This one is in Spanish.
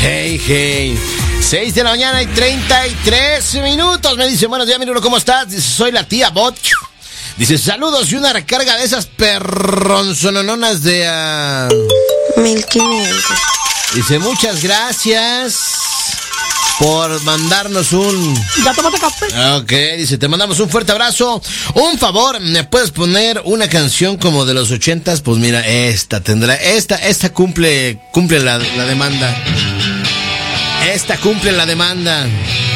Hey, hey. 6 de la mañana y 33 minutos. Me dice, buenos días, Mirulo, ¿cómo estás? Dice, soy la tía Bot. Dice, saludos y una recarga de esas perronzonononas de 1500. Dice, muchas gracias por mandarnos un... ¿Ya tomaste café? Ok, dice, te mandamos un fuerte abrazo. Un favor, ¿me puedes poner una canción como de los 80s? Pues mira, esta cumple la demanda. Esta cumple la demanda.